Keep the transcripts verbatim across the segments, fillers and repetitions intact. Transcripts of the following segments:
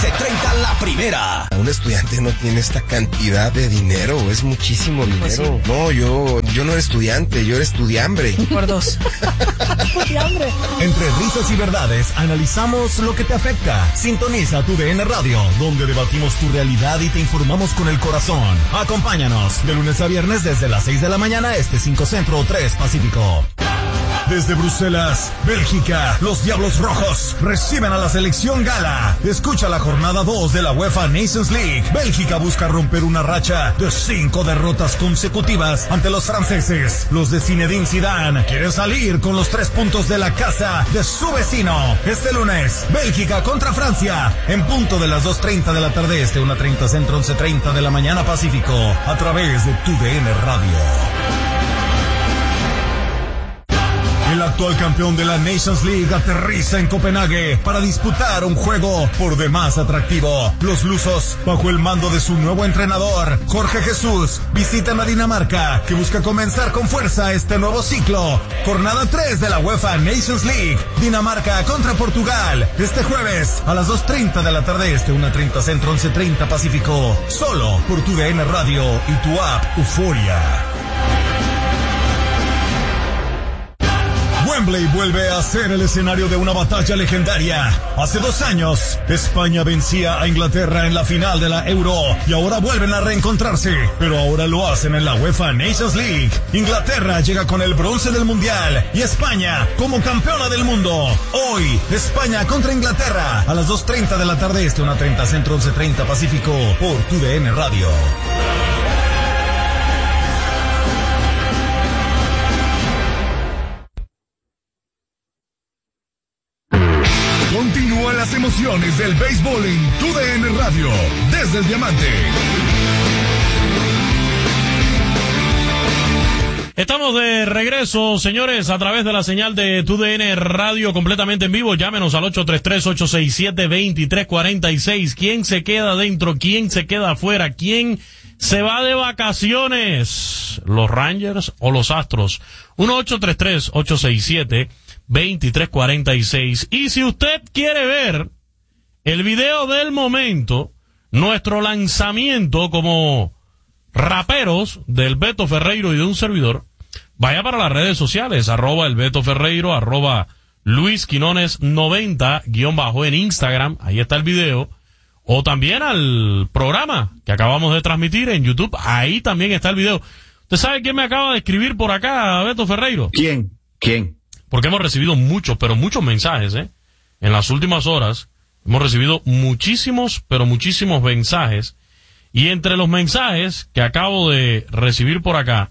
once treinta la primera. Un estudiante no tiene esta cantidad de dinero, es muchísimo dinero. Pues sí. No, yo, yo no era estudiante, yo era estudiambre. Por dos. Estudiambre. Entre risas y verdades, analizamos lo que te afecta. Sintoniza tu D N Radio, donde debatimos tu realidad y te informamos con el corazón. Acompáñanos de lunes a viernes desde las seis de la mañana, este cinco Centro, tres Pacífico. Desde Bruselas, Bélgica, los Diablos Rojos reciben a la selección gala. Escucha la jornada dos de la UEFA Nations League. Bélgica busca romper una racha de cinco derrotas consecutivas ante los franceses. Los de Zinedine Zidane quieren salir con los tres puntos de la casa de su vecino. Este lunes, Bélgica contra Francia, en punto de las dos treinta de la tarde este, una treinta Centro, once treinta de la mañana Pacífico, a través de tu D N Radio. El actual campeón de la Nations League aterriza en Copenhague para disputar un juego por demás atractivo. Los lusos, bajo el mando de su nuevo entrenador, Jorge Jesús, visitan a Dinamarca, que busca comenzar con fuerza este nuevo ciclo. Jornada tres de la UEFA Nations League. Dinamarca contra Portugal, este jueves a las dos treinta de la tarde este, una treinta Centro, once treinta Pacífico. Solo por tu D N Radio y tu app Euforia. Wembley vuelve a ser el escenario de una batalla legendaria. Hace dos años, España vencía a Inglaterra en la final de la Euro y ahora vuelven a reencontrarse, pero ahora lo hacen en la UEFA Nations League. Inglaterra llega con el bronce del Mundial y España como campeona del mundo. Hoy, España contra Inglaterra a las dos treinta de la tarde este, una treinta Centro, once treinta Pacífico, por tu D N Radio. Continúan las emociones del béisbol en tu D N Radio, desde el Diamante. Estamos de regreso, señores, a través de la señal de tu D N Radio completamente en vivo. Llámenos al ocho tres tres, ocho seis siete, dos tres cuatro seis. ¿Quién se queda dentro? ¿Quién se queda afuera? ¿Quién se va de vacaciones? ¿Los Rangers o los Astros? uno ocho tres tres, ocho seis siete, veintitrés cuarenta y seis. Y si usted quiere ver el video del momento, nuestro lanzamiento como raperos del Beto Ferreiro y de un servidor, vaya para las redes sociales, arroba el Beto Ferreiro, arroba Luis Quinones noventa, guión bajo en Instagram, ahí está el video, o también al programa que acabamos de transmitir en YouTube, ahí también está el video. ¿Usted sabe quién me acaba de escribir por acá, Beto Ferreiro? ¿Quién? ¿Quién? Porque hemos recibido muchos, pero muchos mensajes, ¿eh? En las últimas horas hemos recibido muchísimos, pero muchísimos mensajes. Y entre los mensajes que acabo de recibir por acá,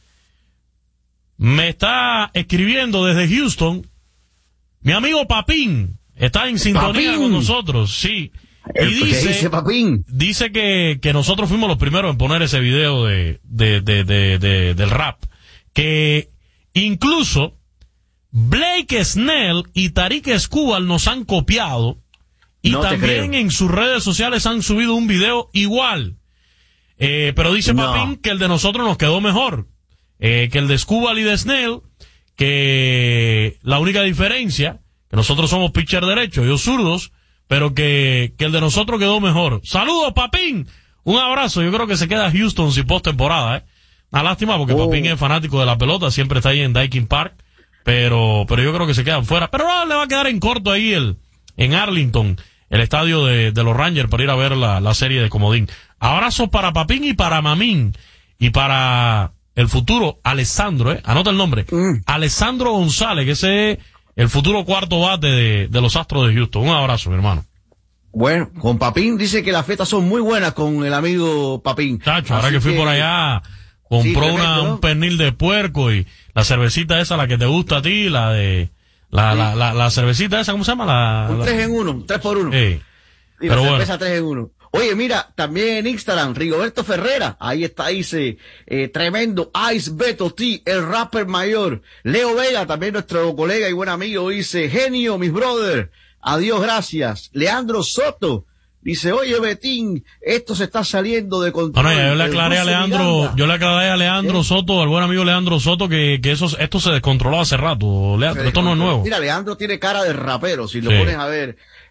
me está escribiendo desde Houston mi amigo Papín. Está en sintonía Papín. Con nosotros, sí. Y dice, dice, Papín? dice que, que nosotros fuimos los primeros en poner ese video de, de, de, de, de del rap. Que incluso Blake Snell y Tariq Escobar nos han copiado y no también en sus redes sociales han subido un video igual. Eh, pero dice no. Papín que el de nosotros nos quedó mejor, eh, que el de Escobar y de Snell, que la única diferencia, que nosotros somos pitcher derecho, ellos zurdos, pero que, que el de nosotros quedó mejor. Saludos, Papín. Un abrazo. Yo creo que se queda Houston sin postemporada, eh. Una lástima porque oh. Papín es fanático de la pelota, siempre está ahí en Daikin Park. Pero, pero yo creo que se quedan fuera. Pero no, le va a quedar en corto ahí el, en Arlington, el estadio de, de los Rangers para ir a ver la, la serie de comodín. Abrazos para Papín y para Mamín. Y para el futuro Alessandro, eh. Anota el nombre. Mm. Alessandro González, que ese es el futuro cuarto bate de, de los Astros de Houston. Un abrazo, mi hermano. Bueno, con Papín dice que las fiestas son muy buenas con el amigo Papín. Chacho, ahora que fui que... por allá, compró sí, tremendo, una, ¿no? un pernil de puerco y la cervecita esa, la que te gusta a ti, la de, la, sí. la, la, la cervecita esa, ¿cómo se llama? La, un la... tres en uno, un tres por uno. Sí. Y la cerveza bueno. tres en uno. Oye, mira, también en Instagram, Rigoberto Ferrera, ahí está, dice, eh, tremendo, Ice Beto T, el rapper mayor. Leo Vega, también nuestro colega y buen amigo, dice, genio, mis brother, adiós, gracias. Leandro Soto, dice, oye, Betín, esto se está saliendo de control. Bueno, ya yo le aclaré a Leandro, Miranda. yo le aclaré a Leandro ¿Eh? Soto, al buen amigo Leandro Soto, que, que eso, esto se descontroló hace rato, Leandro, esto no es nuevo. Mira, Leandro tiene cara de rapero, si lo sí. pones a ver.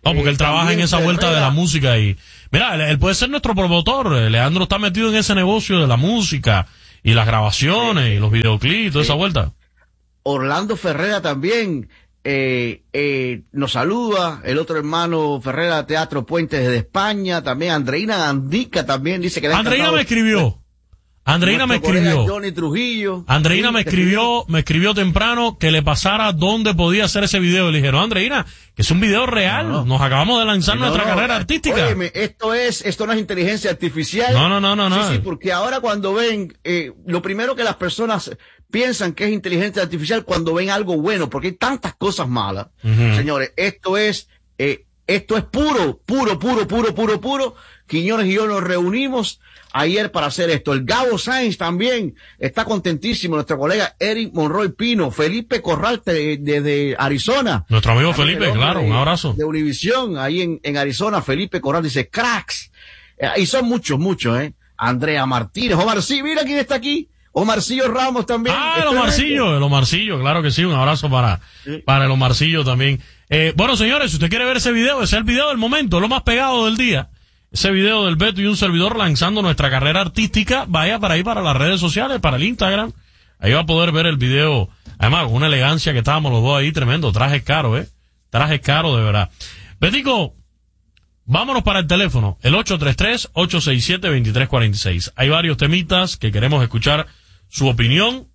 No, porque eh, él trabaja en esa Ferrera. Vuelta de la música y... Mira, él, él puede ser nuestro promotor. Leandro está metido en ese negocio de la música y las grabaciones sí. y los videoclips, toda sí. esa vuelta. Orlando Ferrera también eh, eh, nos saluda. El otro hermano Ferrera, Teatro Puente desde España. También Andreina Gandica también dice que... Andreina me escribió. Andreina me escribió. Johnny Trujillo. Andreina me escribió, me escribió temprano que le pasara dónde podía hacer ese video. Le dije, no, Andreina, que es un video real. No, no. Nos acabamos de lanzar no, nuestra no, carrera artística. Óyeme, esto es, esto no es inteligencia artificial. No, no, no, no, sí, no. Sí, porque ahora cuando ven, eh, lo primero que las personas piensan que es inteligencia artificial cuando ven algo bueno, porque hay tantas cosas malas. Uh-huh. Señores, esto es, eh, esto es puro, puro, puro, puro, puro, puro. Quiñones y yo nos reunimos ayer para hacer esto. El Gabo Sainz también está contentísimo. Nuestro colega Eric Monroy Pino, Felipe Corral desde de, de Arizona. Nuestro amigo Felipe, claro, un abrazo. De Univisión, ahí en, en Arizona, Felipe Corral dice, cracks. Eh, y son muchos, muchos, ¿eh? Andrea Martínez, Omarcillo, mira quién está aquí. Omarcillo Ramos también. Ah, el Omarcillo, el Omarcillo, claro que sí. Un abrazo para, sí. para el Omarcillo también. Eh, bueno, señores, si usted quiere ver ese video, ese es el video del momento, lo más pegado del día. Ese video del Beto y un servidor lanzando nuestra carrera artística, vaya para ahí, para las redes sociales, para el Instagram. Ahí va a poder ver el video. Además, con una elegancia que estábamos los dos ahí, tremendo. Trajes caros, ¿eh? Trajes caros, de verdad. Betico, vámonos para el teléfono. El ocho tres tres, ocho seis siete, dos tres cuatro seis. Hay varios temitas que queremos escuchar su opinión.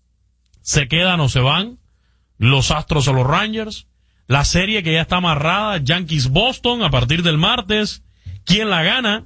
¿Se quedan o se van? Los Astros o los Rangers. La serie que ya está amarrada, Yankees-Boston, a partir del martes. ¿Quién la gana?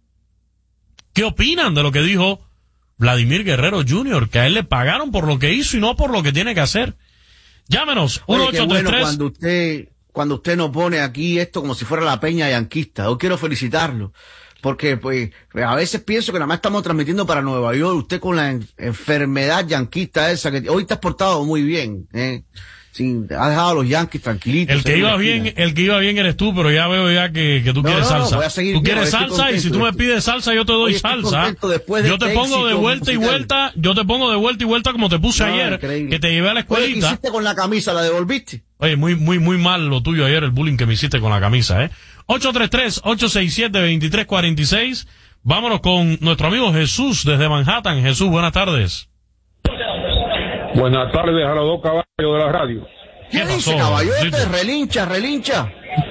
¿Qué opinan de lo que dijo Vladimir Guerrero junior? Que a él le pagaron por lo que hizo y no por lo que tiene que hacer. Llámenos. uno ocho tres tres. Bueno, cuando usted, cuando usted nos pone aquí esto como si fuera la peña yanquista. Yo quiero felicitarlo. Porque, pues, a veces pienso que nada más estamos transmitiendo para Nueva York. Usted con la en- enfermedad yanquista esa que hoy te has portado muy bien, ¿eh? Sí, ha dejado a los Yankees tranquilitos. El que iba bien, el que iba bien eres tú, pero ya veo ya que, que tú no, quieres no, salsa. Voy a seguir tú bien, quieres salsa y si tú me pides salsa yo te doy salsa. Yo te pongo de vuelta y vuelta, yo te pongo de vuelta y vuelta como te puse no, ayer, increíble. Que te llevé a la escuelita. Oye, ¿qué hiciste con la camisa? ¿La devolviste? Oye, muy, muy, muy mal lo tuyo ayer, el bullying que me hiciste con la camisa, ¿eh? ocho tres tres, ocho seis siete, dos tres cuatro seis. Vámonos con nuestro amigo Jesús desde Manhattan. Jesús, buenas tardes. Buenas tardes a los dos caballos de la radio. ¿Qué, ¿Qué dice, caballote? Sí. Relincha, relincha.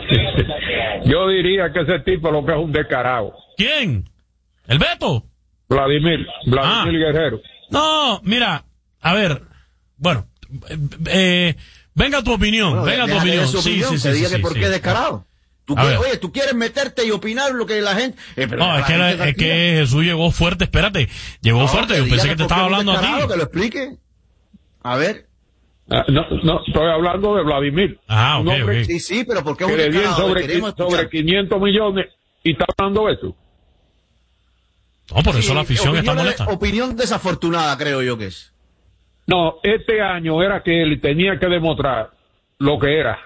Yo diría que ese tipo lo que es un descarado. ¿Quién? ¿El Beto? Vladimir, Vladimir ah. Guerrero. No, mira, a ver, bueno, eh, venga tu opinión, bueno, venga tu opinión. Su opinión. Sí, sí, sí, que diga sí, que por sí, qué sí. descarado. Tú quieres, oye, tú quieres meterte y opinar lo que la gente... Eh, pero no, es que, la, es que Jesús llegó fuerte, espérate, llegó no, fuerte, yo pensé que te estaba hablando a ti. Que lo explique. A ver... Uh, no, no, estoy hablando de Vladimir. Ah, ok, okay. Sí, sí, pero ¿por qué un que le dieron sobre, sobre quinientos millones y está hablando eso? No, por sí, eso la afición está molesta. Opinión desafortunada, creo yo que es. No, este año era que él tenía que demostrar lo que era.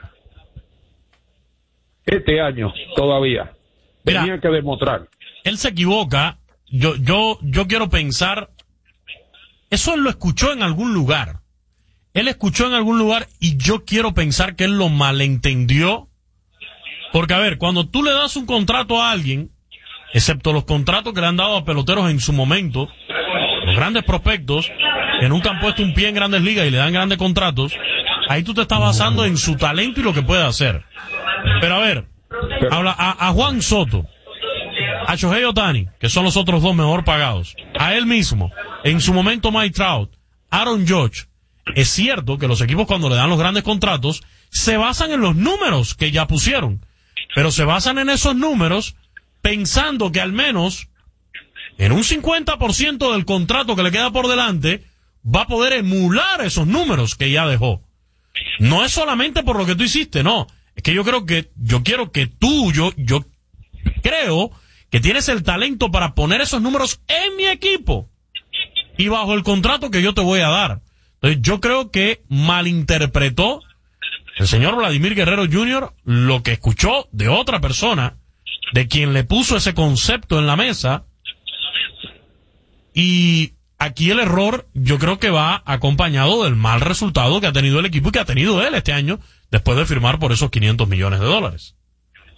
Este año todavía tenía Mira, que demostrar. Él se equivoca. Yo, yo, yo quiero pensar. Eso él lo escuchó en algún lugar. Él escuchó en algún lugar y yo quiero pensar que él lo malentendió. Porque, a ver, cuando tú le das un contrato a alguien, excepto los contratos que le han dado a peloteros en su momento, los grandes prospectos, que nunca han puesto un pie en Grandes Ligas y le dan grandes contratos, ahí tú te estás basando en su talento y lo que puede hacer. Pero, a ver, habla a, a Juan Soto, a Shohei Ohtani, que son los otros dos mejor pagados, a él mismo, en su momento Mike Trout, Aaron Judge. Es cierto que los equipos cuando le dan los grandes contratos se basan en los números que ya pusieron, pero se basan en esos números pensando que al menos en un cincuenta por ciento del contrato que le queda por delante va a poder emular esos números que ya dejó. No es solamente por lo que tú hiciste, no. Es que yo creo que, yo quiero que tú, yo, yo creo que tienes el talento para poner esos números en mi equipo y bajo el contrato que yo te voy a dar. Entonces yo creo que malinterpretó el señor Vladimir Guerrero junior lo que escuchó de otra persona, de quien le puso ese concepto en la mesa, y aquí el error yo creo que va acompañado del mal resultado que ha tenido el equipo y que ha tenido él este año después de firmar por esos quinientos millones de dólares.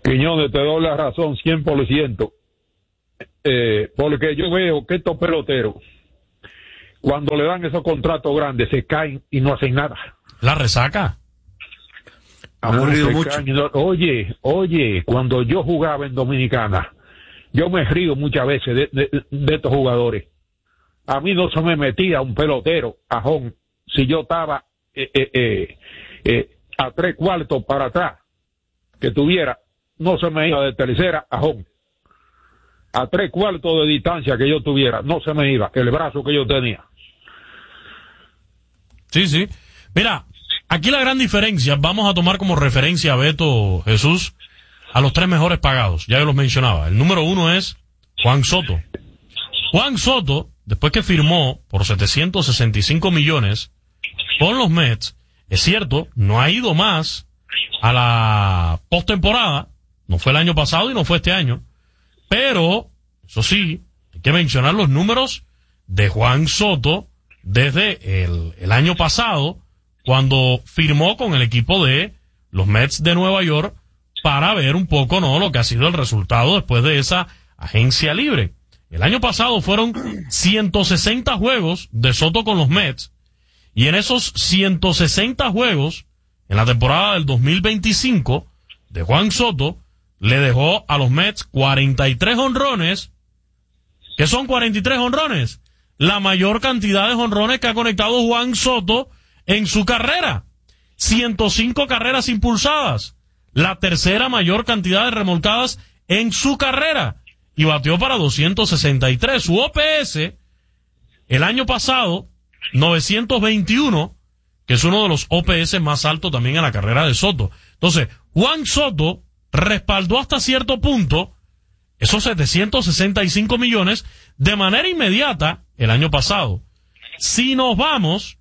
Quiñones, te doy la razón cien por ciento. Eh, porque yo veo que estos peloteros, cuando le dan esos contratos grandes, se caen y no hacen nada. La resaca. Aburrido no, mucho. No, oye, oye, cuando yo jugaba en Dominicana, yo me río muchas veces de, de, de estos jugadores. A mí no se me metía un pelotero a home si yo estaba eh, eh, eh, eh, a tres cuartos para atrás, que tuviera, no se me iba de tercera a home. A tres cuartos de distancia que yo tuviera, no se me iba el brazo que yo tenía. Sí, sí. Mira, aquí la gran diferencia, vamos a tomar como referencia a Beto, Jesús, a los tres mejores pagados. Ya yo los mencionaba. El número uno es Juan Soto. Juan Soto, después que firmó por setecientos sesenta y cinco millones con los Mets, es cierto, no ha ido más a la postemporada, no fue el año pasado y no fue este año, pero, eso sí, hay que mencionar los números de Juan Soto desde el, el año pasado, cuando firmó con el equipo de los Mets de Nueva York, para ver un poco, ¿no?, lo que ha sido el resultado después de esa agencia libre. El año pasado fueron ciento sesenta juegos de Soto con los Mets, y en esos ciento sesenta juegos, en la temporada del dos mil veinticinco, de Juan Soto, le dejó a los Mets cuarenta y tres jonrones. ¿Qué son cuarenta y tres jonrones? La mayor cantidad de jonrones que ha conectado Juan Soto en su carrera. ciento cinco carreras impulsadas. La tercera mayor cantidad de remolcadas en su carrera. Y batió para doscientos sesenta y tres. Su O P S, el año pasado, novecientos veintiuno, que es uno de los O P S más altos también en la carrera de Soto. Entonces, Juan Soto respaldó hasta cierto punto esos setecientos sesenta y cinco millones de manera inmediata el año pasado. Si nos vamos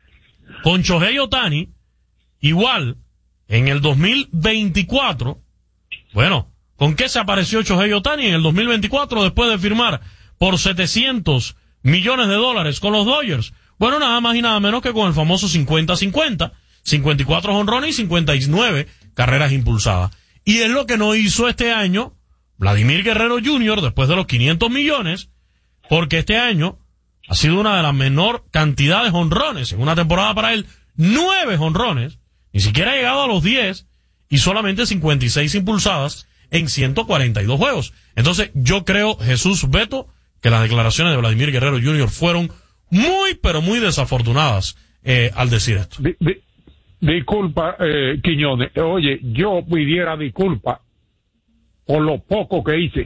con Shohei Ohtani, igual, en el dos mil veinticuatro, bueno, ¿con qué se apareció Shohei Ohtani en el dos mil veinticuatro después de firmar por setecientos millones de dólares con los Dodgers? Bueno, nada más y nada menos que con el famoso cincuenta cincuenta, cincuenta y cuatro jonrones y cincuenta y nueve carreras impulsadas. Y es lo que no hizo este año Vladimir Guerrero junior después de los quinientos millones, porque este año ha sido una de las menor cantidad de jonrones en una temporada para él, nueve jonrones, ni siquiera ha llegado a los diez, y solamente cincuenta y seis impulsadas en ciento cuarenta y dos juegos. Entonces, yo creo, Jesús, Beto, que las declaraciones de Vladimir Guerrero junior fueron muy, pero muy desafortunadas eh, al decir esto. Di, di, disculpa, eh, Quiñones. Oye, yo pidiera disculpa por lo poco que hice.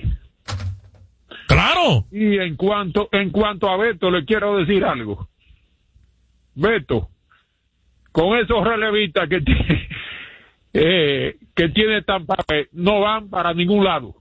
¡Claro! Y en cuanto, en cuanto a Beto, le quiero decir algo. Beto, con esos relevistas que tiene, eh, que tiene Tampa, no van para ningún lado.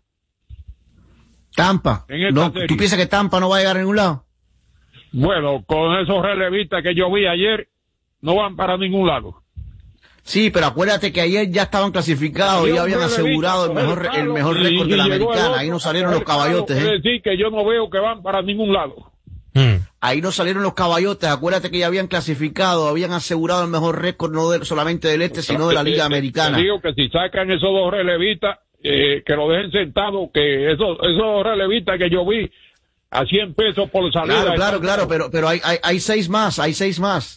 Tampa. No, ¿tú piensas que Tampa no va a llegar a ningún lado? Bueno, con esos relevistas que yo vi ayer, no van para ningún lado. Sí, pero acuérdate que ayer ya estaban clasificados y ya habían asegurado el mejor, el mejor récord de la americana. Ahí no salieron los caballotes. Es decir, que yo no veo que van para ningún lado. Hmm. Ahí no salieron los caballotes. Acuérdate que ya habían clasificado, habían asegurado el mejor récord, no de, solamente del este, sino de la Liga Americana. Te digo que si sacan esos dos relevistas, eh, que lo dejen sentado, que esos, esos relevistas que yo vi a cien pesos por salida. Claro, claro, claro, pero, pero hay, hay, hay seis más, hay seis más.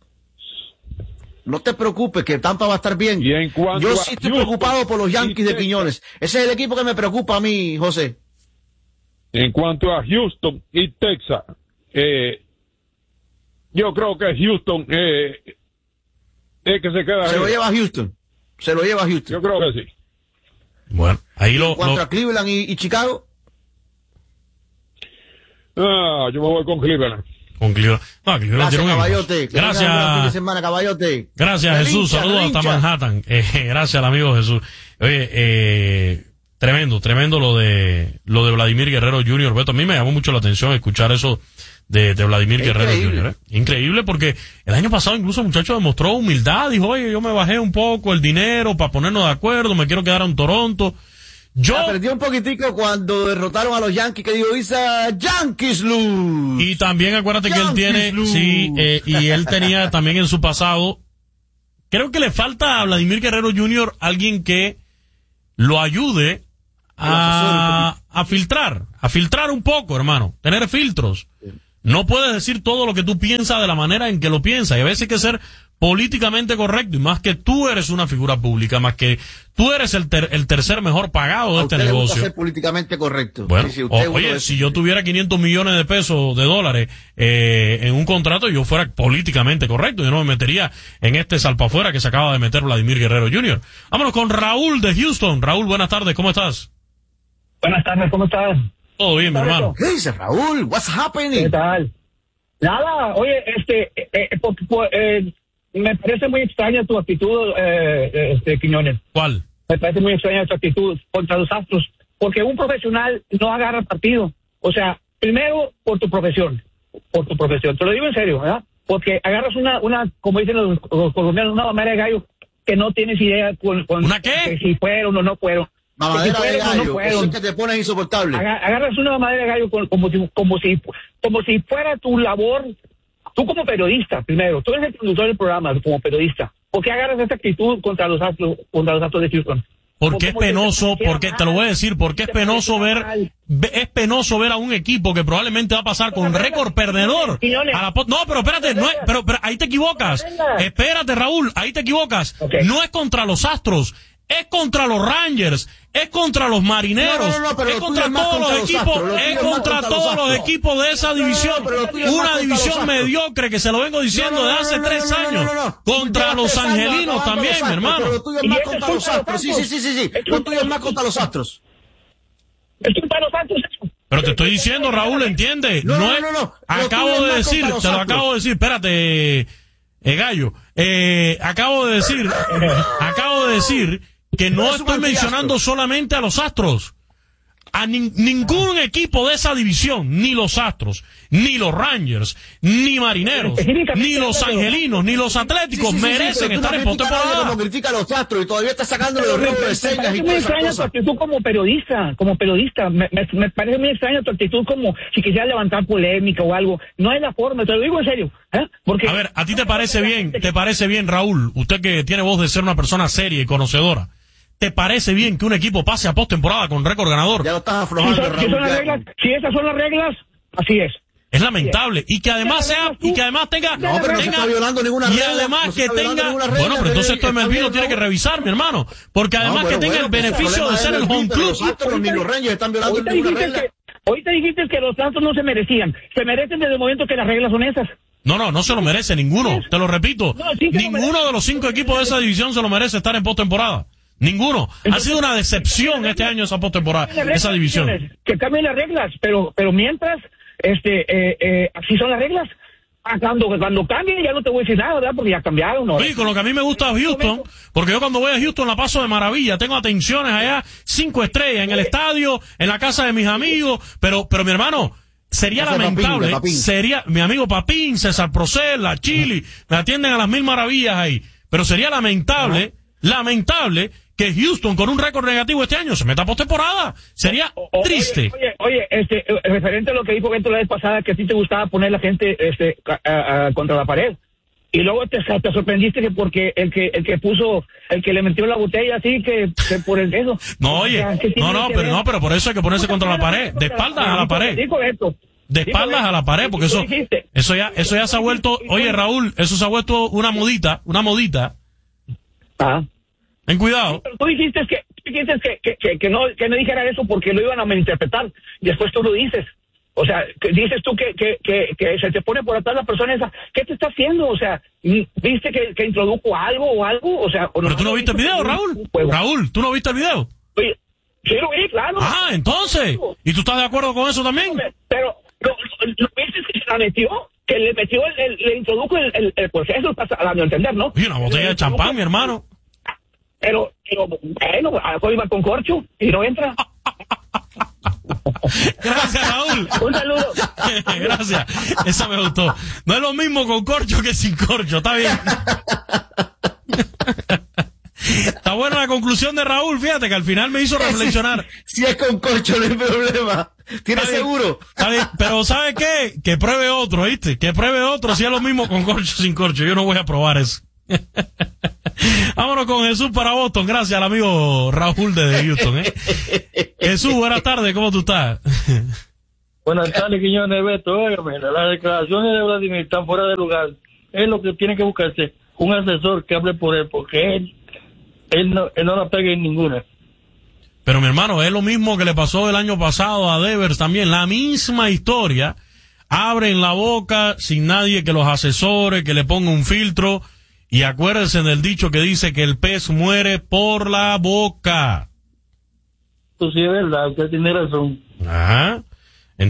No te preocupes, que Tampa va a estar bien. Y en Yo sí estoy Houston, preocupado por los Yankees de Quiñones. Ese es el equipo que me preocupa a mí, José. En cuanto a Houston y Texas, eh, yo creo que Houston eh, es que se queda. Se ahí. Lo lleva a Houston. Se lo lleva a Houston. Yo creo que sí. Bueno, ahí lo. En cuanto lo... a Cleveland y, y Chicago. Ah, yo me voy con Cleveland. Con Cleveland. No, Cleveland Gracias, tiene un caballote. Gracias. Fin de semana, caballote. Gracias, Jesús. Saludos hasta Manhattan. Eh, gracias al amigo Jesús. Oye, eh, tremendo, tremendo lo de lo de Vladimir Guerrero junior Beto, a mí me llamó mucho la atención escuchar eso de, de Vladimir es Guerrero increíble. junior ¿eh? Increíble, porque el año pasado incluso el muchacho demostró humildad. Dijo, oye, yo me bajé un poco el dinero para ponernos de acuerdo, me quiero quedar en Toronto. Yo la perdió un poquitico cuando derrotaron a los Yankees, que digo, dice Yankees lose. Y también acuérdate Yankees que él tiene, lose. sí, eh, y él tenía también en su pasado, creo que le falta a Vladimir Guerrero junior alguien que lo ayude a, a filtrar, a filtrar un poco, hermano, tener filtros. No puedes decir todo lo que tú piensas de la manera en que lo piensas, y a veces hay que ser políticamente correcto, y más que tú eres una figura pública, más que tú eres el, ter, el tercer mejor pagado de este negocio. Usted ser políticamente correcto. Bueno, sí, sí, usted o, oye, si yo tuviera quinientos millones de pesos, de dólares, eh, en un contrato, yo fuera políticamente correcto, yo no me metería en este salpafuera que se acaba de meter Vladimir Guerrero junior Vámonos con Raúl de Houston. Raúl, buenas tardes, ¿cómo estás? Buenas tardes, ¿cómo estás? Todo bien, mi hermano. ¿Qué dice Raúl? What's happening? ¿Qué tal? Nada, oye, este, eh, eh, por, por, eh, me parece muy extraña tu actitud, eh, este, Quiñones. ¿Cuál? Me parece muy extraña tu actitud contra los Astros, porque un profesional no agarra partido. O sea, primero por tu profesión, por tu profesión. Te lo digo en serio, ¿verdad? Porque agarras una, una, como dicen los, los colombianos, una mamera de gallo que no tienes idea con, con ¿Una qué? Que si fueron o no fueron. Mamadera si de gallo, no eso es que te pones insoportable. Agarras una mamadera de gallo como, como, si, como, si, como si fuera tu labor, tú como periodista, primero, tú eres el conductor del programa como periodista. ¿Por qué agarras esa actitud contra los Astros, contra los Astros de Houston? Porque es penoso, porque te lo voy a decir, porque es penoso ver, es penoso ver a un equipo que probablemente va a pasar con récord perdedor. A la, no, pero espérate, no es, pero, pero ahí te equivocas. Espérate, Raúl, ahí te equivocas. Okay. No es contra los Astros, es contra los Rangers, es contra los Marineros, no, no, no, es contra todos los equipos, es contra todos los equipos de esa división, una división mediocre que se lo vengo diciendo de hace tres años, contra los angelinos también, mi hermano. Pero lo tuyo es más contra los Astros, sí, sí, sí, sí, sí, lo tuyo es más contra los Astros. Es contra los Astros. Pero te estoy diciendo, Raúl, ¿entiendes? No, no, no, no. Acabo de decir, te lo acabo de decir, espérate, eh, gallo, eh, acabo de decir, acabo de decir que no estoy mencionando solamente a los Astros, a ni, ningún equipo de esa división, ni los Astros, ni los Rangers, ni Marineros, ni los Angelinos, ni los Atléticos sí, sí, sí, merecen sí, estar en postemporada. Como critica a los Astros y todavía está sacando los ríos de señas y todas esas cosas. Me parece muy extraña tu actitud como periodista, como periodista, me, me, me parece muy extraña tu actitud como si quisieras levantar polémica o algo. No es la forma, te lo digo en serio. ¿eh? Porque a ver, ¿a ti te parece bien, te parece bien, Raúl, usted que tiene voz de ser una persona seria y conocedora? ¿Te parece bien que un equipo pase a postemporada con récord ganador? Ya lo estás aflojando, si, son, Raúl, si, son las reglas, si esas son las reglas, así es. Es lamentable. Y que además sea, y que además tenga, no, pero tenga, no se está violando ninguna regla. Y además no que tenga, bueno, pero entonces esto M L B lo tiene que revisar, mi hermano. Porque además no, que tenga bueno, el beneficio de ser el home club. Los Astros ni los Rangers están violando ninguna regla. Que, ahorita dijiste que los Astros no se merecían. Se merecen desde el momento que las reglas son esas. No, no, no se lo merece ninguno. Te lo repito. No, sí ninguno de los cinco equipos de esa división se lo merece estar en postemporada. Ninguno. Entonces, ha sido una decepción este año esa postemporada, esa división. Que cambien las reglas, pero pero mientras, este, eh, eh, así son las reglas. Cuando, cuando cambien ya no te voy a decir nada, ¿verdad? Porque ya cambiaron, ¿no? Sí, con lo que a mí me gusta Houston, porque yo cuando voy a Houston la paso de maravilla, tengo atenciones allá, cinco estrellas, en el estadio, en la casa de mis amigos, pero, pero mi hermano, sería Ese lamentable, Papín, Papín. sería, mi amigo Papín, César Procel, la Chili, me atienden a las mil maravillas ahí, pero sería lamentable, uh-huh. lamentable, que Houston con un récord negativo este año se meta postemporada. Sería o, o, triste. Oye, oye, oye, este, referente a lo que dijo Beto la vez pasada, que a ti te gustaba poner la gente este, a, a, contra la pared. Y luego te, te sorprendiste que porque el que el que puso, el que le metió la botella así, que, que por el eso. No, oye, o sea, no, no, pero ver? no, pero por eso hay que ponerse contra la pared, de espaldas a la pared. Digo esto. De espaldas a la pared, porque eso, eso ya, eso ya se ha vuelto, oye Raúl, eso se ha vuelto una modita, una modita. Ah. Ten cuidado. Pero tú dijiste que, tú dijiste que, que, que, que no que no dijera eso porque lo iban a malinterpretar. Después tú lo dices. O sea, que dices tú que, que, que, que se te pone por atrás la persona esa. ¿Qué te está haciendo? O sea, ¿viste que, que introdujo algo o algo? O sea, o Pero no, tú no viste el video, Raúl. Raúl, ¿tú no viste el video? Oye, sí lo vi, claro. Ah, entonces. ¿Y tú estás de acuerdo con eso también? Pero, ¿lo, lo, lo viste que se la metió? Que le metió, el, el, le introdujo el, el, el proceso, estás dando a entender, ¿no? Y una botella de champán, mi hermano. Pero, pero, bueno, a lo mejor iba con corcho y no entra. Gracias, Raúl. Un saludo. Gracias. Esa me gustó. No es lo mismo con corcho que sin corcho, está bien. Está buena la conclusión de Raúl, fíjate que al final me hizo reflexionar. Si, si es con corcho no hay problema. ¿Tienes seguro? Está bien, pero ¿sabe qué? Que pruebe otro, ¿viste? Que pruebe otro si es lo mismo con corcho o sin corcho. Yo no voy a probar eso. Vámonos con Jesús para Boston. Gracias al amigo Raúl de Houston. ¿eh? Jesús, buenas tardes. ¿Cómo tú estás? Buenas tardes, Quiñones, Beto. Óigame, las declaraciones de Vladimir están fuera de lugar. Es lo que tiene que buscarse un asesor que hable por él, porque él, él, no, él no la pega en ninguna. Pero mi hermano, es lo mismo que le pasó el año pasado a Devers también. La misma historia. Abren la boca sin nadie que los asesore, que le ponga un filtro. Y acuérdense del dicho que dice que el pez muere por la boca. Pues sí, es verdad, usted tiene razón. Ajá.